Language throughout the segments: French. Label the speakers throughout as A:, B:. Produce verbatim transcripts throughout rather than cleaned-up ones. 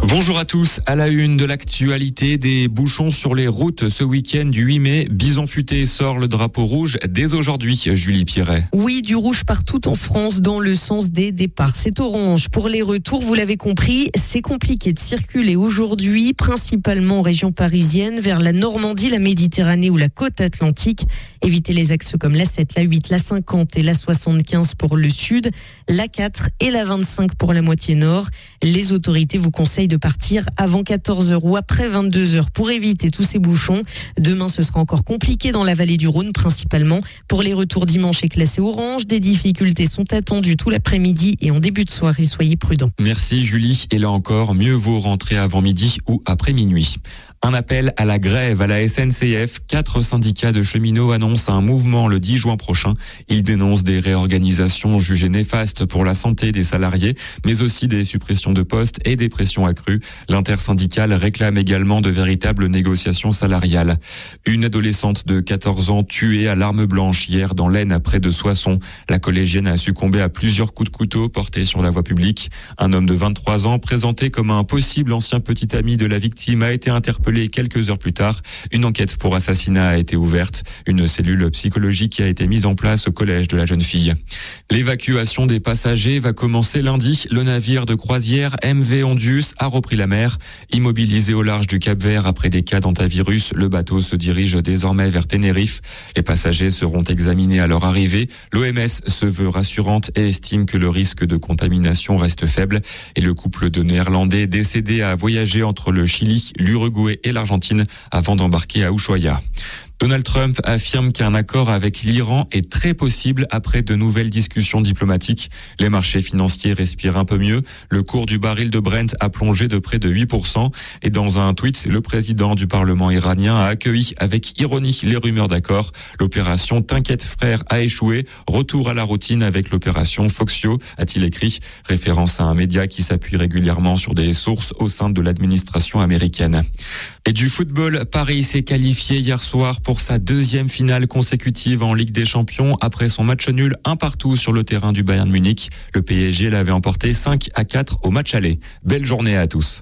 A: Bonjour à tous. À la une de l'actualité, des bouchons sur les routes ce week-end du huit mai. Bison Futé sort le drapeau rouge dès aujourd'hui, Julie Pierret.
B: Oui, du rouge partout en France dans le sens des départs. C'est orange. Pour les retours, vous l'avez compris, c'est compliqué de circuler aujourd'hui, principalement en région parisienne, vers la Normandie, la Méditerranée ou la côte atlantique. Évitez les axes comme l'A sept, l'A huit, l'A cinquante et l'A soixante-quinze pour le sud, l'A quatre et l'A vingt-cinq pour la moitié nord. Les autorités vous conseillent de partir avant quatorze heures ou après vingt-deux heures pour éviter tous ces bouchons. Demain, ce sera encore compliqué dans la vallée du Rhône, principalement. Pour les retours dimanche est classé orange. Des difficultés sont attendues tout l'après-midi et en début de soirée. Soyez prudents.
A: Merci Julie. Et là encore, mieux vaut rentrer avant midi ou après minuit. Un appel à la grève à la S N C F. Quatre syndicats de cheminots annoncent un mouvement le dix juin prochain. Ils dénoncent des réorganisations jugées néfastes pour la santé des salariés, mais aussi des suppressions de postes et des pressions accrues. L'intersyndicale réclame également de véritables négociations salariales. Une adolescente de quatorze ans tuée à l'arme blanche hier dans l'Aisne près de Soissons. La collégienne a succombé à plusieurs coups de couteau portés sur la voie publique. Un homme de vingt-trois ans, présenté comme un possible ancien petit ami de la victime, a été interpellé quelques heures plus tard. Une enquête pour assassinat a été ouverte. Une cellule psychologique a été mise en place au collège de la jeune fille. L'évacuation des passagers va commencer lundi. Le navire de croisière M V Ondius a repris la mer. Immobilisé au large du Cap-Vert après des cas d'antavirus, le bateau se dirige désormais vers Tenerife. Les passagers seront examinés à leur arrivée. L'O M S se veut rassurante et estime que le risque de contamination reste faible. Et le couple de Néerlandais décédé a voyagé entre le Chili, l'Uruguay et l'Argentine avant d'embarquer à Ushuaia. Donald Trump affirme qu'un accord avec l'Iran est très possible après de nouvelles discussions diplomatiques. Les marchés financiers respirent un peu mieux. Le cours du baril de Brent a plongé de près de huit pour cent. Et dans un tweet, le président du Parlement iranien a accueilli avec ironie les rumeurs d'accord. L'opération T'inquiète frère a échoué. Retour à la routine avec l'opération Foxio, a-t-il écrit. Référence à un média qui s'appuie régulièrement sur des sources au sein de l'administration américaine. Et du football, Paris s'est qualifié hier soir pour sa deuxième finale consécutive en Ligue des Champions après son match nul un partout sur le terrain du Bayern Munich. Le P S G l'avait emporté cinq à quatre au match aller. Belle journée à tous.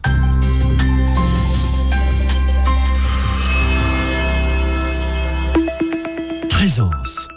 C: Présence.